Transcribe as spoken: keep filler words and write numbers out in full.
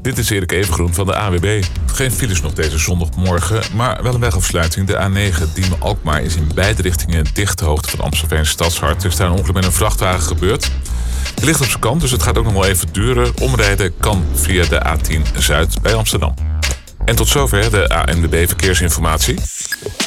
Dit is Erik Evengroen van de A N W B. Geen files nog deze zondagmorgen, maar wel een wegafsluiting. De A negen Diemen-Alkmaar is in beide richtingen dicht. De hoogte van Amstelveen Stadshart. Er is daar een ongeluk met een vrachtwagen gebeurd. Die ligt op zijn kant, dus het gaat ook nog wel even duren. Omrijden kan via de A tien Zuid bij Amsterdam. En tot zover de A N W B Verkeersinformatie.